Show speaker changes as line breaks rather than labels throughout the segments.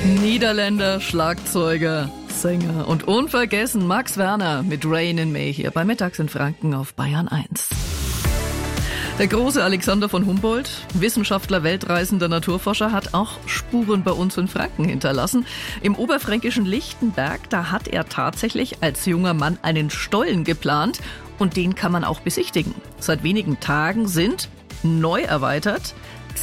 Niederländer, Schlagzeuger, Sänger und unvergessen Max Werner mit Rain in May hier bei Mittags in Franken auf Bayern 1. Der große Alexander von Humboldt, Wissenschaftler, weltreisender Naturforscher, hat auch Spuren bei uns in Franken hinterlassen. Im oberfränkischen Lichtenberg, da hat er tatsächlich als junger Mann einen Stollen geplant und den kann man auch besichtigen. Seit wenigen Tagen sind, neu erweitert,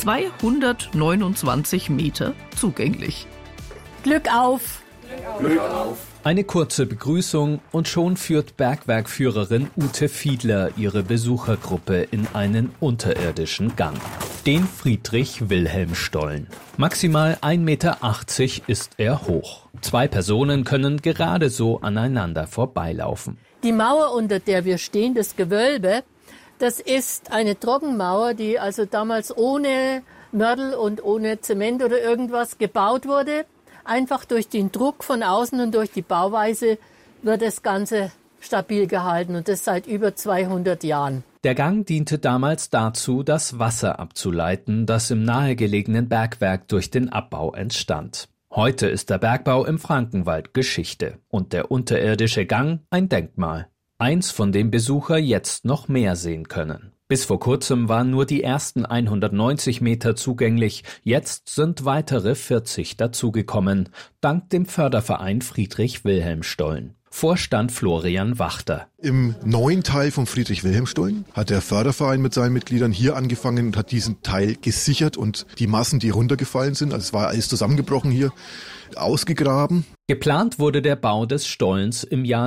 229 Meter zugänglich.
Glück auf!
Glück auf!
Eine kurze Begrüßung und schon führt Bergwerkführerin Ute Fiedler ihre Besuchergruppe in einen unterirdischen Gang. Den Friedrich-Wilhelm-Stollen. Maximal 1,80 Meter ist er hoch. 2 Personen können gerade so aneinander vorbeilaufen.
Die Mauer, unter der wir stehen, das Gewölbe, das ist eine Trockenmauer, die also damals ohne Mörtel und ohne Zement oder irgendwas gebaut wurde. Einfach durch den Druck von außen und durch die Bauweise wird das Ganze stabil gehalten und das seit über 200 Jahren.
Der Gang diente damals dazu, das Wasser abzuleiten, das im nahegelegenen Bergwerk durch den Abbau entstand. Heute ist der Bergbau im Frankenwald Geschichte und der unterirdische Gang ein Denkmal. Eins, von dem Besucher jetzt noch mehr sehen können. Bis vor kurzem waren nur die ersten 190 Meter zugänglich, jetzt sind weitere 40 dazugekommen, dank dem Förderverein Friedrich-Wilhelm-Stollen. Vorstand Florian Wachter.
Im neuen Teil vom Friedrich-Wilhelm-Stollen hat der Förderverein mit seinen Mitgliedern hier angefangen und hat diesen Teil gesichert und die Massen, die runtergefallen sind, also es war alles zusammengebrochen hier, ausgegraben.
Geplant wurde der Bau des Stollens im Jahr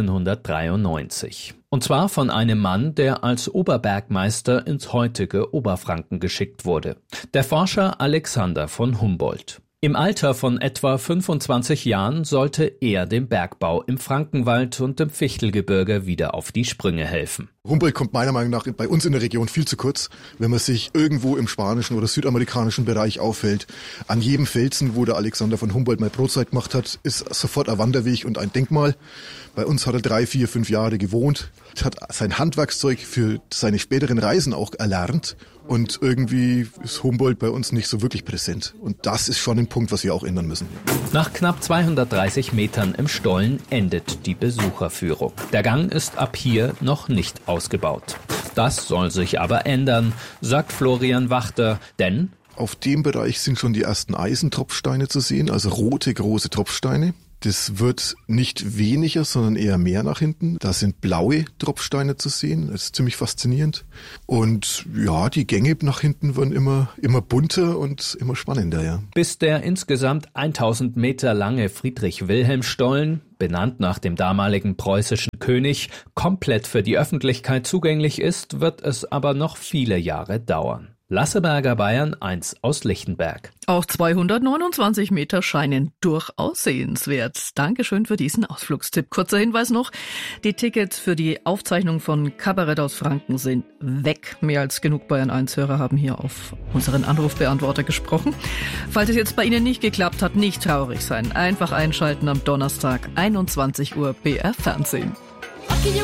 1793. Und zwar von einem Mann, der als Oberbergmeister ins heutige Oberfranken geschickt wurde. Der Forscher Alexander von Humboldt. Im Alter von etwa 25 Jahren sollte er dem Bergbau im Frankenwald und im Fichtelgebirge wieder auf die Sprünge helfen.
Humboldt kommt meiner Meinung nach bei uns in der Region viel zu kurz, wenn man sich irgendwo im spanischen oder südamerikanischen Bereich aufhält. An jedem Felsen, wo der Alexander von Humboldt mal Brotzeit gemacht hat, ist sofort ein Wanderweg und ein Denkmal. Bei uns hat er 3, 4, 5 Jahre gewohnt, hat sein Handwerkszeug für seine späteren Reisen auch erlernt und irgendwie ist Humboldt bei uns nicht so wirklich präsent. Und das ist schon ein Punkt, was wir auch ändern müssen.
Nach knapp 230 Metern im Stollen endet die Besucherführung. Der Gang ist ab hier noch nicht ausgebaut. Das soll sich aber ändern, sagt Florian Wachter, denn
auf dem Bereich sind schon die ersten Eisentropfsteine zu sehen, also rote, große Tropfsteine. Das wird nicht weniger, sondern eher mehr nach hinten. Da sind blaue Tropfsteine zu sehen. Das ist ziemlich faszinierend. Und ja, die Gänge nach hinten werden immer bunter und immer spannender, ja.
Bis der insgesamt 1000 Meter lange Friedrich-Wilhelm-Stollen, benannt nach dem damaligen preußischen König, komplett für die Öffentlichkeit zugänglich ist, wird es aber noch viele Jahre dauern. Lasseberger, Bayern 1 aus Lichtenberg.
Auch 229 Meter scheinen durchaus sehenswert. Dankeschön für diesen Ausflugstipp. Kurzer Hinweis noch, die Tickets für die Aufzeichnung von Kabarett aus Franken sind weg. Mehr als genug Bayern 1-Hörer haben hier auf unseren Anrufbeantworter gesprochen. Falls es jetzt bei Ihnen nicht geklappt hat, nicht traurig sein. Einfach einschalten am Donnerstag, 21 Uhr, BR Fernsehen.